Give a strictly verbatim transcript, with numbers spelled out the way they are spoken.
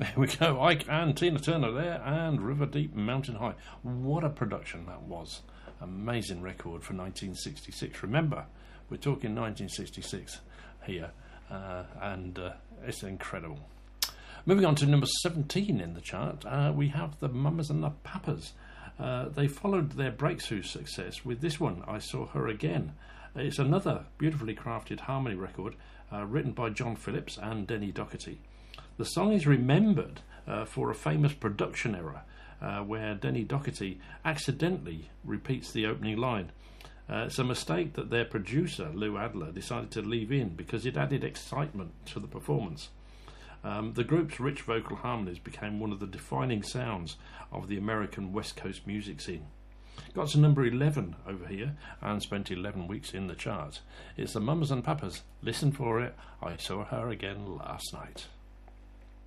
There we go. Ike and Tina Turner there, and River Deep Mountain High. What a production that was. Amazing record for nineteen sixty-six. Remember, we're talking nineteen sixty-six here, uh, and uh, it's incredible. Moving on to number seventeen in the chart, uh, we have the Mamas and the Papas. Uh, they followed their breakthrough success with this one, I Saw Her Again. It's another beautifully crafted harmony record uh, written by John Phillips and Denny Doherty. The song is remembered uh, for a famous production error uh, where Denny Doherty accidentally repeats the opening line. Uh, it's a mistake that their producer, Lou Adler, decided to leave in because it added excitement to the performance. Um, the group's rich vocal harmonies became one of the defining sounds of the American West Coast music scene. Got to number eleven over here and spent eleven weeks in the chart. It's the Mamas and Papas. Listen for it. I Saw Her Again Last Night.